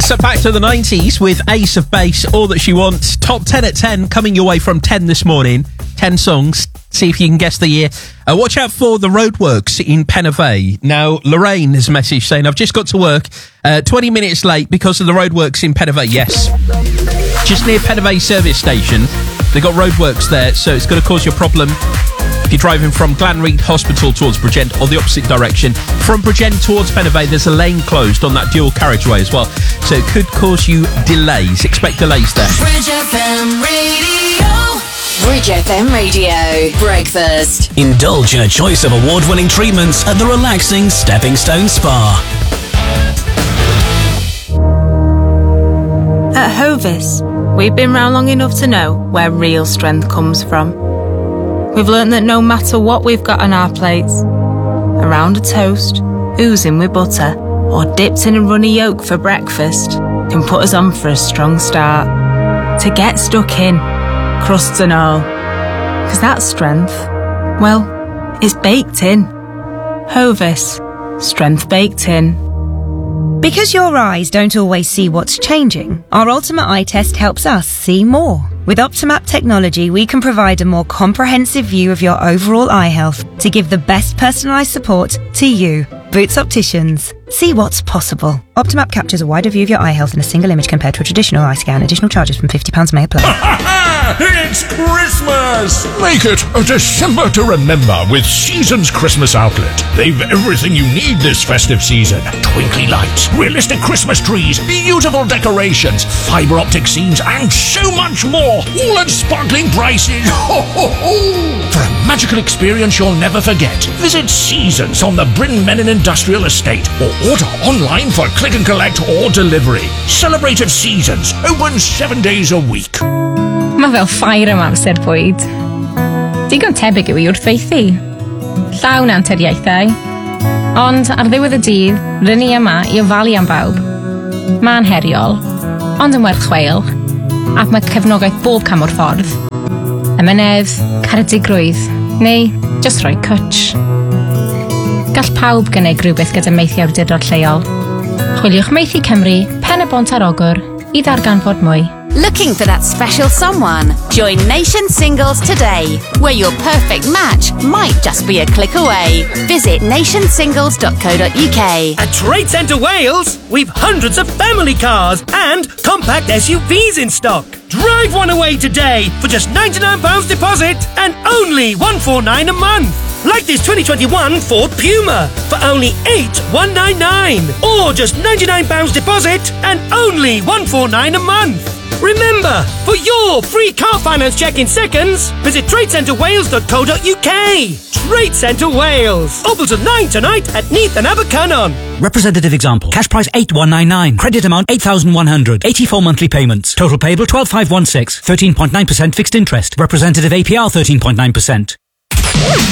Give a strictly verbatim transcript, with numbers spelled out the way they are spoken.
So back to the nineties with Ace of Base, All That She Wants. Top ten at ten, coming your way from ten this morning. ten songs. See if you can guess the year. Uh, watch out for the roadworks in Pen y Fe. Now, Lorraine has a message saying, I've just got to work, uh, twenty minutes late because of the roadworks in Pen y Fe. Yes. Just near Pen y Fe service station. They've got roadworks there, so it's going to cause you a problem if you're driving from Glanreed Hospital towards Bridgend or the opposite direction. From Bridgend towards Pen y Fe, there's a lane closed on that dual carriageway as well. So it could cause you delays. Expect delays there. Bridge F M Radio. Bridge F M Radio. Breakfast. Indulge in a choice of award-winning treatments at the relaxing Stepping Stone Spa. At Hovis, we've been round long enough to know where real strength comes from. We've learnt that no matter what we've got on our plates, around a toast, oozing with butter, or dipped in a runny yolk for breakfast, can put us on for a strong start. To get stuck in, crusts and all. Because that strength, well, it's baked in. Hovis, strength baked in. Because your eyes don't always see what's changing, our Ultimate Eye Test helps us see more. With Optimap technology, we can provide a more comprehensive view of your overall eye health to give the best personalised support to you. Boots Opticians. See what's possible. Optimap captures a wider view of your eye health in a single image compared to a traditional eye scan. Additional charges from fifty pounds may apply. It's Christmas! Make it a December to remember with Seasons Christmas Outlet. They've everything you need this festive season. Twinkly lights, realistic Christmas trees, beautiful decorations, fibre optic scenes, and so much more. All at sparkling prices. Ho, ho, ho. For a magical experience you'll never forget, visit Seasons on the Bryn Menin Industrial Estate or order online for click and collect or delivery. Celebrate at Seasons, open seven days a week. Mae fel ffair am amser bwyd. Digon tebyg yw i wrthfeithi. Llawn anturiaethau. Ond ar ddiwedd y dydd, rydyn ni yma i ofalu am bawb. Mae'n heriol, ond yn werth chweil, ac mae cefnogaeth bob cam o'r ffordd. Ymenedd, caredigrwydd, neu just rhoi cwtch. Gall pawb gynnig rhywbeth gyda meithi awdurdod lleol. Chwiliwch Meithi Cymru, Pen y Bont ar Ogwr, i ddarganfod mwy. Looking for that special someone? Join Nation Singles today, where your perfect match might just be a click away. Visit nation singles dot co dot uk. At Trade Centre Wales, we've hundreds of family cars and compact S U Vs in stock. Drive one away today for just ninety-nine pounds deposit and only one hundred forty-nine a month. Like this twenty twenty-one Ford Puma for only eight thousand one hundred ninety-nine. Or just ninety-nine pounds deposit and only one hundred forty-nine a month. Remember, for your free car finance check in seconds, visit trade centre wales dot co dot uk. Trade Centre Wales. Open till nine tonight at Neath and Abercynon. Representative example. Cash price eight thousand one hundred ninety-nine. Credit amount eight thousand one hundred. eighty-four monthly payments. Total payable twelve thousand five hundred sixteen. thirteen point nine percent fixed interest. Representative A P R thirteen point nine percent.